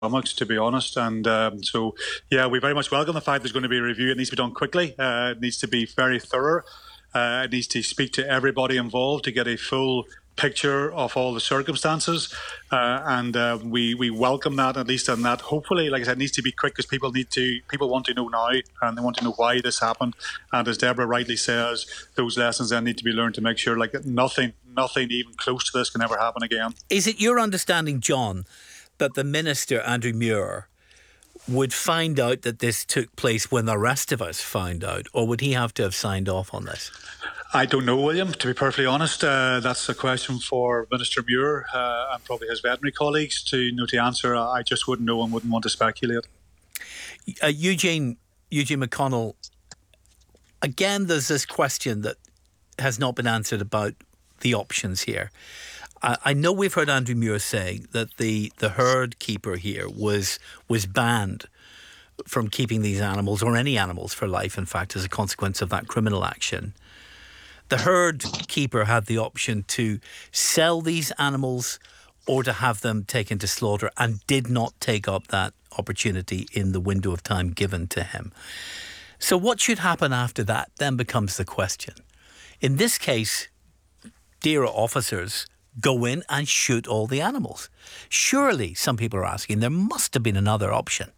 stomachs, to be honest. And so, yeah, we very much welcome the fact there's going to be a review. It needs to be done quickly. It needs to be very thorough. It needs to speak to everybody involved to get a full picture of all the circumstances, and we welcome that, at least on that. Hopefully, like I said, it needs to be quick because people want to know now, and they want to know why this happened. And as Deborah rightly says, those lessons then need to be learned to make sure like nothing even close to this can ever happen again. Is it your understanding, John, that the Minister, Andrew Muir, would find out that this took place when the rest of us found out, or would he have to have signed off on this? I don't know, William, to be perfectly honest. That's a question for Minister Muir and probably his veterinary colleagues to answer. I just wouldn't know and wouldn't want to speculate. Eugene McConnell, again, there's this question that has not been answered about the options here. I know we've heard Andrew Muir saying that the herd keeper here was banned from keeping these animals, or any animals, for life, in fact, as a consequence of that criminal action. The herd keeper had the option to sell these animals or to have them taken to slaughter, and did not take up that opportunity in the window of time given to him. So what should happen after that then becomes the question. In this case, DAERA officers go in and shoot all the animals. Surely, some people are asking, there must have been another option.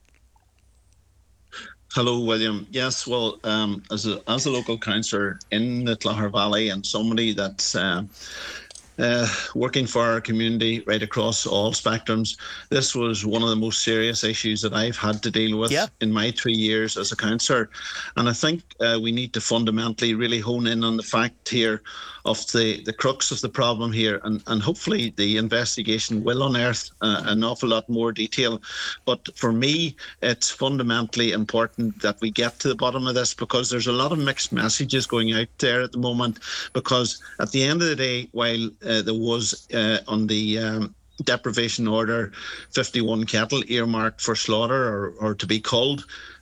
Hello, William. Yes, well, as a local councillor in the Clogher Valley, and somebody that's working for our community right across all spectrums, this was one of the most serious issues that I've had to deal with in my 3 years as a councillor. And I think we need to fundamentally really hone in on the fact here of the crux of the problem here, and hopefully the investigation will unearth an awful lot more detail. But for me, it's fundamentally important that we get to the bottom of this, because there's a lot of mixed messages going out there at the moment. Because at the end of the day, while there was on the deprivation order 51 cattle earmarked for slaughter or to be culled,